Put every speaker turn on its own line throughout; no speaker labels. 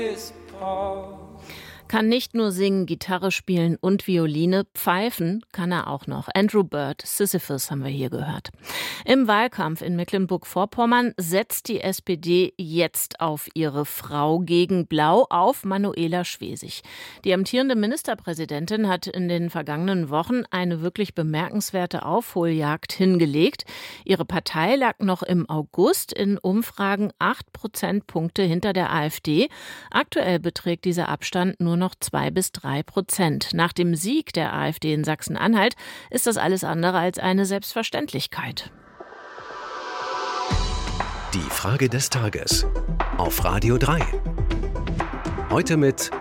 Kann nicht nur singen, Gitarre spielen und Violine, pfeifen kann er auch noch. Andrew Bird, Sisyphus haben wir hier gehört. Im Wahlkampf in Mecklenburg-Vorpommern setzt die SPD jetzt auf ihre Frau gegen Blau, auf Manuela Schwesig. Die amtierende Ministerpräsidentin hat in den vergangenen Wochen eine wirklich bemerkenswerte Aufholjagd hingelegt. Ihre Partei lag noch im August in Umfragen 8 Prozentpunkte hinter der AfD. Aktuell beträgt dieser Abstand nur noch 2-3%. Nach dem Sieg der AfD in Sachsen-Anhalt ist das alles andere als eine Selbstverständlichkeit.
Die Frage des Tages auf Radio 3. Heute mit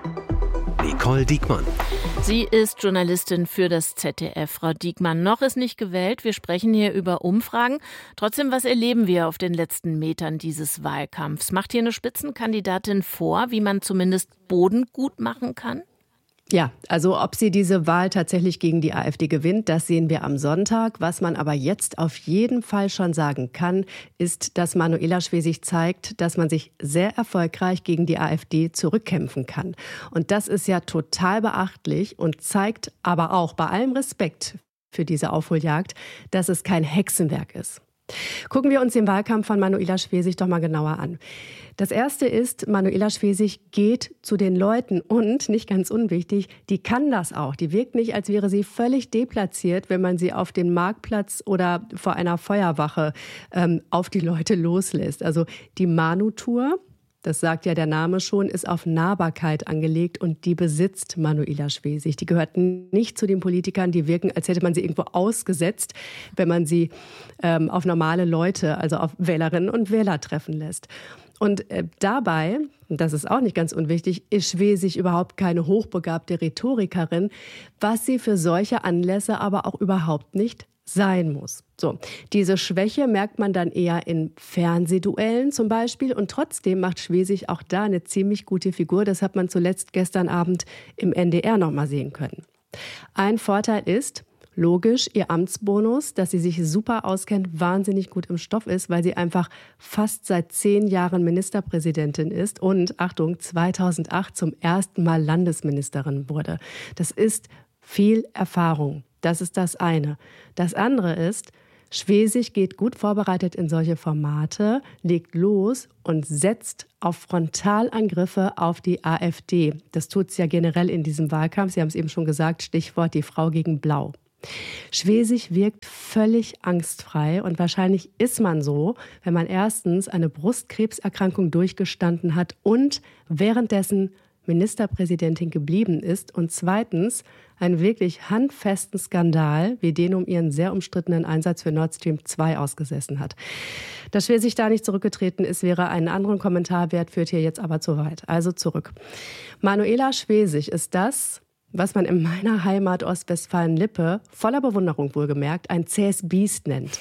Nicole Diekmann.
Sie ist Journalistin für das ZDF. Frau Diekmann, noch ist nicht gewählt. Wir sprechen hier über Umfragen. Trotzdem, was erleben wir auf den letzten Metern dieses Wahlkampfs? Macht hier eine Spitzenkandidatin vor, wie man zumindest Boden gut machen kann?
Ja, also ob sie diese Wahl tatsächlich gegen die AfD gewinnt, das sehen wir am Sonntag. Was man aber jetzt auf jeden Fall schon sagen kann, ist, dass Manuela Schwesig zeigt, dass man sich sehr erfolgreich gegen die AfD zurückkämpfen kann. Und das ist ja total beachtlich und zeigt aber auch bei allem Respekt für diese Aufholjagd, dass es kein Hexenwerk ist. Gucken wir uns den Wahlkampf von Manuela Schwesig doch mal genauer an. Das Erste ist, Manuela Schwesig geht zu den Leuten und, nicht ganz unwichtig, die kann das auch. Die wirkt nicht, als wäre sie völlig deplatziert, wenn man sie auf den Marktplatz oder vor einer Feuerwache auf die Leute loslässt. Also die Manu-Tour, das sagt ja der Name schon, ist auf Nahbarkeit angelegt und die besitzt Manuela Schwesig. Die gehört nicht zu den Politikern, die wirken, als hätte man sie irgendwo ausgesetzt, wenn man sie auf normale Leute, also auf Wählerinnen und Wähler treffen lässt. Und dabei, und das ist auch nicht ganz unwichtig, ist Schwesig überhaupt keine hochbegabte Rhetorikerin, was sie für solche Anlässe aber auch überhaupt nicht sein muss. So, diese Schwäche merkt man dann eher in Fernsehduellen zum Beispiel und trotzdem macht Schwesig auch da eine ziemlich gute Figur. Das hat man zuletzt gestern Abend im NDR noch mal sehen können. Ein Vorteil ist, logisch, ihr Amtsbonus, dass sie sich super auskennt, wahnsinnig gut im Stoff ist, weil sie einfach fast seit 10 Jahren Ministerpräsidentin ist und, Achtung, 2008 zum ersten Mal Landesministerin wurde. Das ist viel Erfahrung. Das ist das eine. Das andere ist, Schwesig geht gut vorbereitet in solche Formate, legt los und setzt auf Frontalangriffe auf die AfD. Das tut es ja generell in diesem Wahlkampf. Sie haben es eben schon gesagt, Stichwort die Frau gegen Blau. Schwesig wirkt völlig angstfrei und wahrscheinlich ist man so, wenn man erstens eine Brustkrebserkrankung durchgestanden hat und währenddessen Ministerpräsidentin geblieben ist und zweitens einen wirklich handfesten Skandal wie den um ihren sehr umstrittenen Einsatz für Nord Stream 2 ausgesessen hat. Dass Schwesig da nicht zurückgetreten ist, wäre einen anderen Kommentar wert, führt hier jetzt aber zu weit. Also zurück. Manuela Schwesig ist das, was man in meiner Heimat Ostwestfalen-Lippe, voller Bewunderung wohlgemerkt, ein zähes Biest nennt.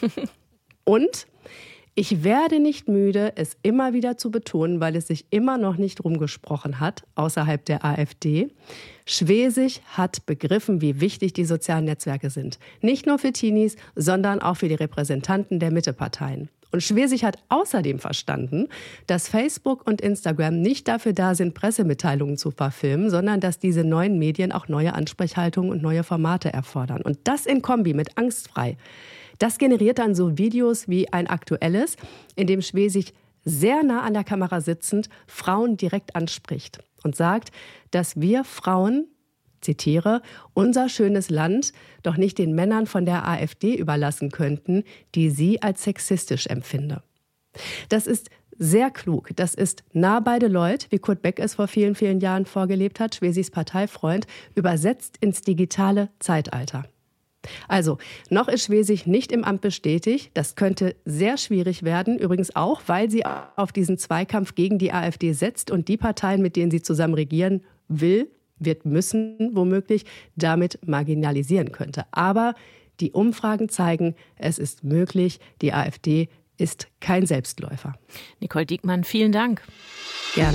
Und ich werde nicht müde, es immer wieder zu betonen, weil es sich immer noch nicht rumgesprochen hat, außerhalb der AfD. Schwesig hat begriffen, wie wichtig die sozialen Netzwerke sind. Nicht nur für Teenies, sondern auch für die Repräsentanten der Mitteparteien. Und Schwesig hat außerdem verstanden, dass Facebook und Instagram nicht dafür da sind, Pressemitteilungen zu verfilmen, sondern dass diese neuen Medien auch neue Ansprechhaltungen und neue Formate erfordern. Und das in Kombi mit Angstfrei. Das generiert dann so Videos wie ein aktuelles, in dem Schwesig sehr nah an der Kamera sitzend Frauen direkt anspricht und sagt, dass wir Frauen, zitiere, unser schönes Land doch nicht den Männern von der AfD überlassen könnten, die sie als sexistisch empfinde. Das ist sehr klug. Das ist nah bei Deloitte, wie Kurt Beck es vor vielen, vielen Jahren vorgelebt hat, Schwesigs Parteifreund, übersetzt ins digitale Zeitalter. Also, noch ist Schwesig nicht im Amt bestätigt. Das könnte sehr schwierig werden. Übrigens auch, weil sie auf diesen Zweikampf gegen die AfD setzt und die Parteien, mit denen sie zusammen regieren will, wird müssen, womöglich, damit marginalisieren könnte. Aber die Umfragen zeigen, es ist möglich. Die AfD ist kein Selbstläufer.
Nicole Diekmann, vielen Dank.
Gerne.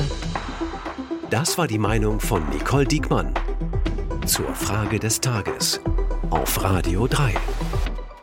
Das war die Meinung von Nicole Diekmann zur Frage des Tages auf Radio 3.